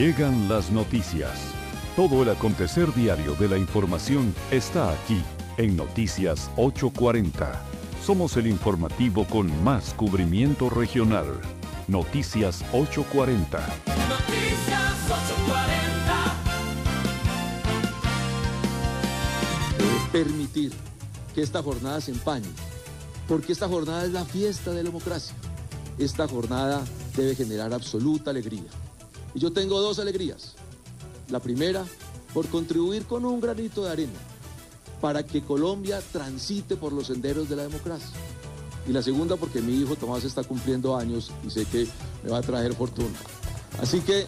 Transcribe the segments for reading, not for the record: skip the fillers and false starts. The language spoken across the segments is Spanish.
Llegan las noticias. Todo el acontecer diario de la información está aquí en Noticias 840. Somos el informativo con más cubrimiento regional. Noticias 840. Noticias 840. Permitir que esta jornada se empañe, porque esta jornada es la fiesta de la democracia. Esta jornada debe generar absoluta alegría. Y yo tengo dos alegrías. La primera, por contribuir con un granito de arena para que Colombia transite por los senderos de la democracia. Y la segunda, porque mi hijo Tomás está cumpliendo años y sé que me va a traer fortuna. Así que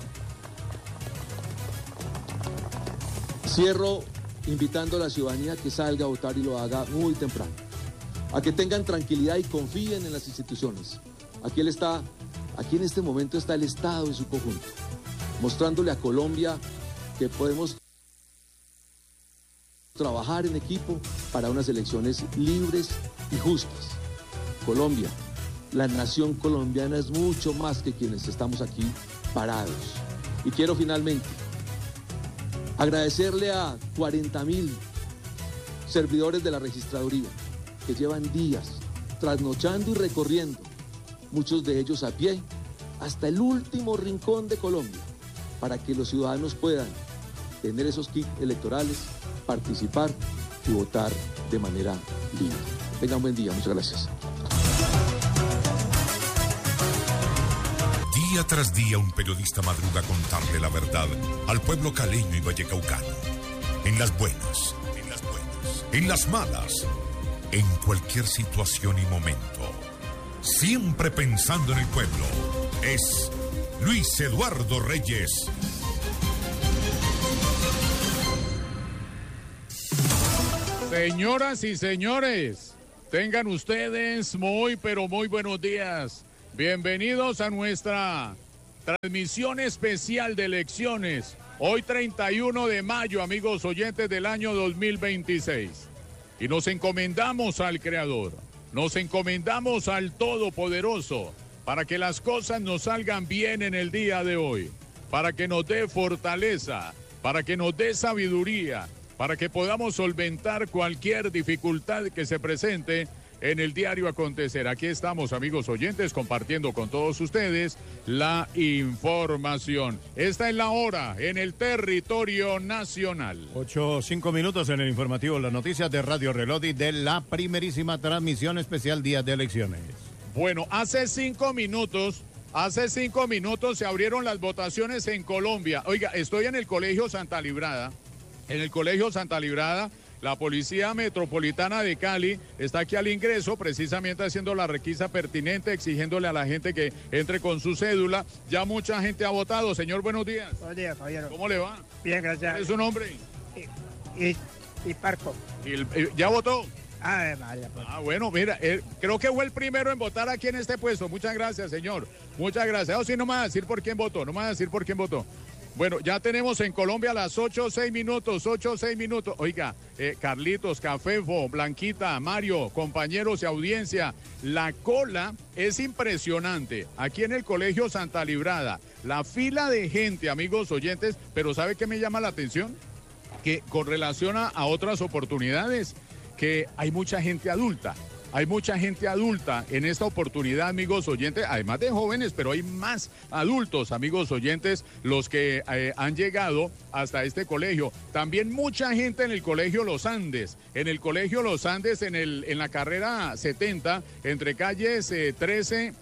cierro invitando a la ciudadanía que salga a votar y lo haga muy temprano. A que tengan tranquilidad y confíen en las instituciones. Aquí en este momento está el Estado en su conjunto, mostrándole a Colombia que podemos trabajar en equipo para unas elecciones libres y justas. Colombia, la nación colombiana es mucho más que quienes estamos aquí parados. Y quiero finalmente agradecerle a 40.000 servidores de la registraduría que llevan días trasnochando y recorriendo, muchos de ellos a pie, hasta el último rincón de Colombia, para que los ciudadanos puedan tener esos kits electorales, participar y votar de manera libre. Tengan buen día, muchas gracias. Día tras día un periodista madruga a contarle la verdad al pueblo caleño y vallecaucano. En las buenas, en las malas, en cualquier situación y momento. Siempre pensando en el pueblo. Es Luis Eduardo Reyes. Señoras y señores, tengan ustedes muy pero muy buenos días. Bienvenidos a nuestra transmisión especial de elecciones. Hoy 31 de mayo, amigos oyentes del año 2026. Y nos encomendamos al Creador, nos encomendamos al Todopoderoso para que las cosas nos salgan bien en el día de hoy, para que nos dé fortaleza, para que nos dé sabiduría, para que podamos solventar cualquier dificultad que se presente en el diario acontecer. Aquí estamos, amigos oyentes, compartiendo con todos ustedes la información. Esta es la hora en el territorio nacional. 8:05 en el informativo, las noticias de Radio Reloj y de la primerísima transmisión especial Día de Elecciones. Bueno, hace 5 minutos se abrieron las votaciones en Colombia. Oiga, estoy en el Colegio Santa Librada. En el Colegio Santa Librada, la Policía Metropolitana de Cali está aquí al ingreso, precisamente haciendo la requisa pertinente, exigiéndole a la gente que entre con su cédula. Ya mucha gente ha votado. Señor, buenos días. Buenos días, caballero. ¿Cómo le va? Bien, gracias. ¿Cuál es su nombre? Y Parco. ¿Ya votó? Vale, pues. Bueno, mira, creo que fue el primero en votar aquí en este puesto. Muchas gracias, señor. Muchas gracias. Sí, no me va a decir por quién votó, Bueno, ya tenemos en Colombia las 8:06 minutos. Oiga, Carlitos, Cafefo, Blanquita, Mario, compañeros y audiencia, la cola es impresionante aquí en el Colegio Santa Librada. La fila de gente, amigos oyentes, pero ¿sabe qué me llama la atención? Que con relación a otras oportunidades, que hay mucha gente adulta. Hay mucha gente adulta en esta oportunidad, amigos oyentes, además de jóvenes, pero hay más adultos, amigos oyentes, los que han llegado hasta este colegio. También mucha gente en el Colegio Los Andes. En el Colegio Los Andes, en la carrera 70, entre calles 13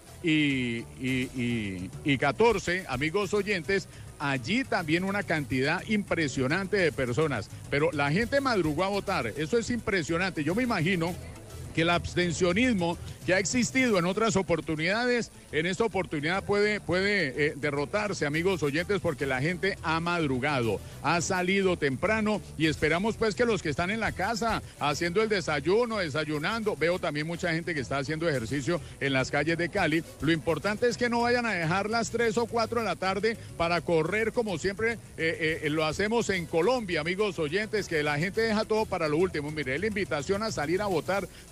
y 14, amigos oyentes, allí también una cantidad impresionante de personas. Pero la gente madrugó a votar, eso es impresionante. Yo me imagino que el abstencionismo que ha existido en otras oportunidades, en esta oportunidad puede derrotarse, amigos oyentes, porque la gente ha madrugado, ha salido temprano y esperamos pues que los que están en la casa haciendo el desayuno, desayunando, veo también mucha gente que está haciendo ejercicio en las calles de Cali. Lo importante es que no vayan a dejar las 3 o 4 de la tarde para correr como siempre lo hacemos en Colombia, amigos oyentes, que la gente deja todo para lo último. Mire, la invitación a salir a votar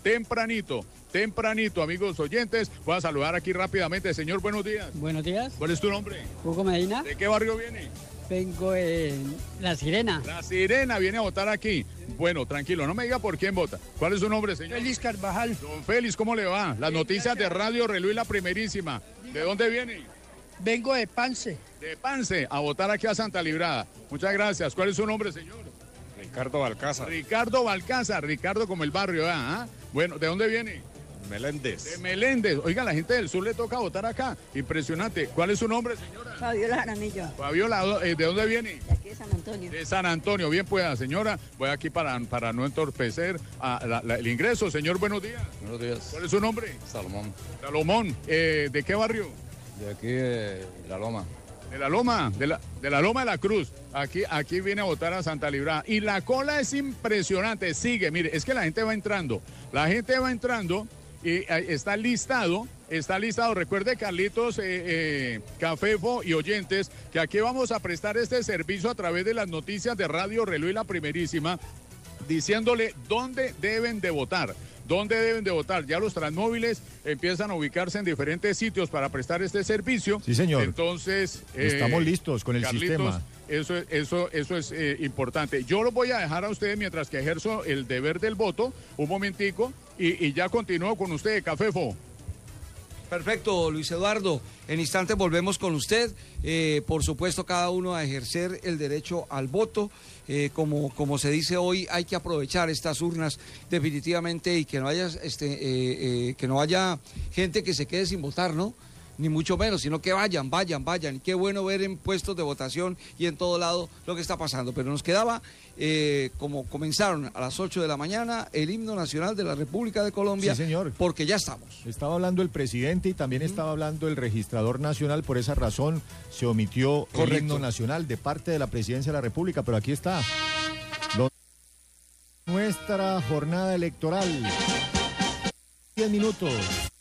tempranito, amigos oyentes. Voy a saludar aquí rápidamente. Señor, buenos días. Buenos días. ¿Cuál es tu nombre? Hugo Medina. ¿De qué barrio viene? Vengo en La Sirena. La Sirena viene a votar aquí. Bueno, tranquilo, no me diga por quién vota. ¿Cuál es su nombre, señor? Félix Carvajal. Don Félix, ¿cómo le va? Las noticias de Radio Reloj y La Primerísima. ¿De dónde viene? Vengo de Pance. De Pance, a votar aquí a Santa Librada. Muchas gracias. ¿Cuál es su nombre, señor? Ricardo Balcázar. Ricardo Balcázar, Ricardo como el barrio, ¿ah? Bueno, ¿de dónde viene? Meléndez. De Meléndez. Oiga, la gente del sur le toca votar acá. Impresionante. ¿Cuál es su nombre, señora? Fabiola Jaramillo. Fabiola, ¿de dónde viene? De aquí de San Antonio. De San Antonio. Bien pueda, señora. Voy aquí para no entorpecer el ingreso. Señor, buenos días. Buenos días. ¿Cuál es su nombre? Salomón. Salomón. ¿De qué barrio? De aquí de La Loma. De la Loma, de la Loma de la Cruz. Aquí viene a votar a Santa Librada. Y la cola es impresionante. Sigue, mire, es que la gente va entrando. La gente va entrando y está listado. Recuerde, Carlitos, Cafefo y oyentes, que aquí vamos a prestar este servicio a través de las noticias de Radio Reloj y La Primerísima, diciéndole dónde deben de votar. ¿Dónde deben de votar? Ya los transmóviles empiezan a ubicarse en diferentes sitios para prestar este servicio. Sí, señor. Entonces... estamos listos con el Carlitos, sistema. Eso es importante. Yo lo voy a dejar a ustedes mientras que ejerzo el deber del voto, un momentico, y ya continúo con usted, Cafefo. Perfecto, Luis Eduardo. En instantes volvemos con usted. Por supuesto, cada uno a ejercer el derecho al voto. Como se dice hoy, hay que aprovechar estas urnas definitivamente y que no haya gente que se quede sin votar, ¿no? Ni mucho menos, sino que vayan. Y qué bueno ver en puestos de votación y en todo lado lo que está pasando. Pero nos quedaba, como comenzaron a las 8 de la mañana, el himno nacional de la República de Colombia. Sí, señor. Porque ya estamos. Estaba hablando el presidente y también estaba hablando el registrador nacional. Por esa razón se omitió el himno nacional de parte de la presidencia de la República. Pero aquí está. Nuestra jornada electoral. 10 minutos.